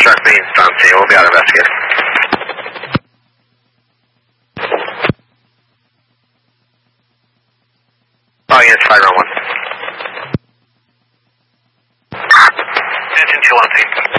Shark Main's on scene. We'll be out investigating. Oh, yeah, it's fire on 1. Attention 2 on scene.